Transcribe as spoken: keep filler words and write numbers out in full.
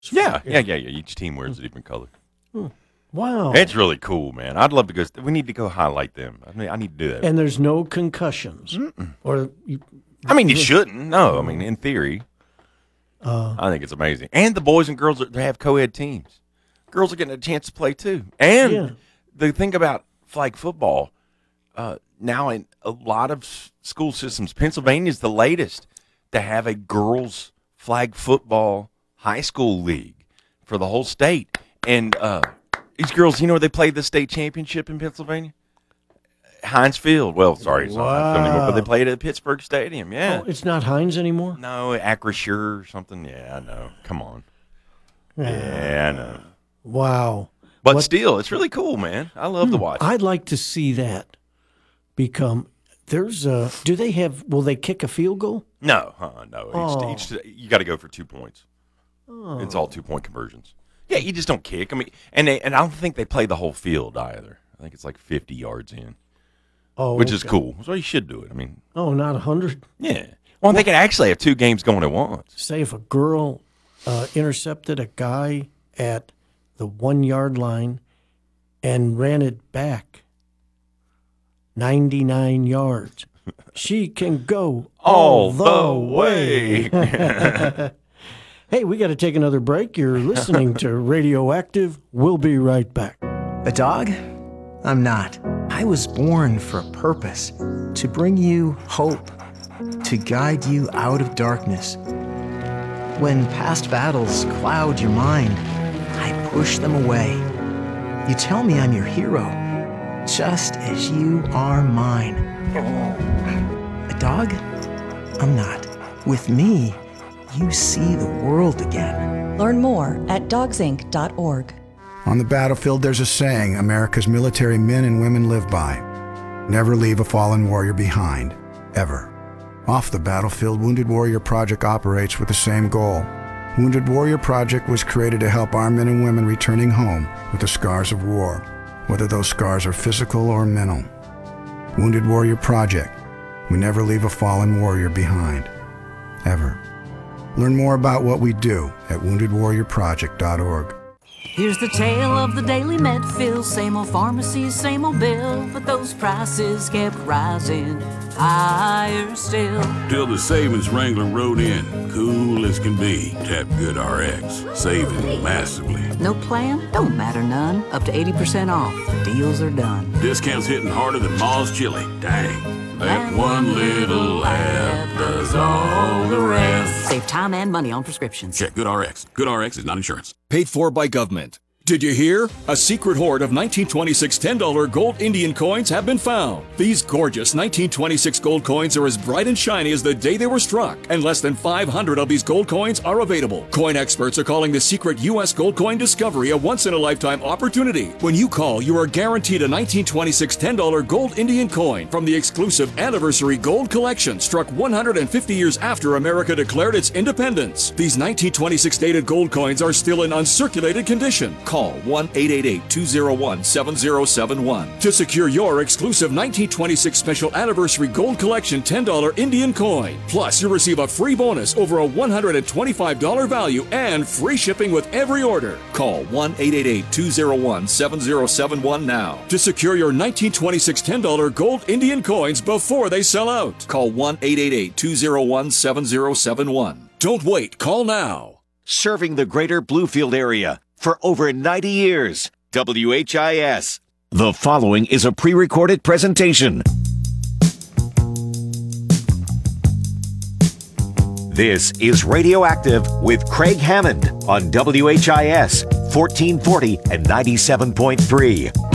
Yeah, yeah, yeah, yeah. Each team wears a different color. Wow. It's really cool, man. I'd love to go. We need to go highlight them. I mean, I need to do that. And there's no concussions. Mm-mm. Or you, I mean, you shouldn't. No, I mean, in theory, uh, I think it's amazing. And the boys and girls, they have co-ed teams. Girls are getting a chance to play, too. And yeah. the thing about flag football, uh, now in a lot of school systems, Pennsylvania is the latest to have a girls flag football high school league for the whole state. And uh, these girls, you know where they played the state championship in Pennsylvania? Heinz Field. Well, sorry, it's wow. not Heinz Field anymore, but they played at Pittsburgh Stadium, yeah. Oh, it's not Heinz anymore? No, Acrisure or something. Yeah, I know. Come on. Yeah, I know. Wow. But what, still, it's really cool, man. I love hmm, to watch it. I'd like to see that become – there's a – do they have – will they kick a field goal? No, huh, no. Oh. Each, each, you got to go for two points. Oh. It's all two-point conversions. Yeah, you just don't kick. I mean, and they, and I don't think they play the whole field either. I think it's like fifty yards in. Oh, which okay. is cool. So you should do it. I mean, oh, not a hundred. Yeah. Well, they could actually have two games going at once. Say if a girl uh, intercepted a guy at the one yard line and ran it back ninety-nine yards, she can go all, all the, the way. way. Hey, we got to take another break. You're listening to Radioactive. We'll be right back. A dog? I'm not. I was born for a purpose, to bring you hope, to guide you out of darkness. When past battles cloud your mind, I push them away. You tell me I'm your hero, just as you are mine. A dog? I'm not. With me, you see the world again. Learn more at dogs inc dot org. On the battlefield, there's a saying America's military men and women live by. Never leave a fallen warrior behind, ever. Off the battlefield, Wounded Warrior Project operates with the same goal. Wounded Warrior Project was created to help our men and women returning home with the scars of war, whether those scars are physical or mental. Wounded Warrior Project. We never leave a fallen warrior behind, ever. Learn more about what we do at wounded warrior project dot org. Here's the tale of the daily Medfill. Same old pharmacies, same old bill, but those prices kept rising higher still. Till the savings wrangler rode in, cool as can be. Tap GoodRx, saving massively. No plan? Don't matter none. Up to eighty percent off. The deals are done. Discounts hitting harder than Ma's chili. Dang. That one little app does all the rest. Save time and money on prescriptions. Check GoodRx. GoodRx is not insurance. Paid for by government. Did you hear? A secret hoard of nineteen twenty-six ten dollar gold Indian coins have been found. These gorgeous nineteen twenty-six gold coins are as bright and shiny as the day they were struck, and less than five hundred of these gold coins are available. Coin experts are calling the secret U S gold coin discovery a once-in-a-lifetime opportunity. When you call, you are guaranteed a nineteen twenty-six ten dollar gold Indian coin from the exclusive Anniversary Gold Collection, struck one hundred fifty years after America declared its independence. These nineteen twenty-six dated gold coins are still in uncirculated condition. Call one eight eight eight, two zero one, seven zero seven one to secure your exclusive nineteen twenty-six Special Anniversary Gold Collection ten dollar Indian coin. Plus, you'll receive a free bonus over a one hundred twenty-five dollars value and free shipping with every order. Call one eight eight eight, two zero one, seven zero seven one now to secure your nineteen twenty-six ten dollar gold Indian coins before they sell out. Call one eight eight eight, two zero one, seven zero seven one. Don't wait, call now. Serving the greater Bluefield area for over ninety years. W H I S. The following is a pre-recorded presentation. This is Radioactive with Craig Hammond on W H I S fourteen forty and ninety-seven point three.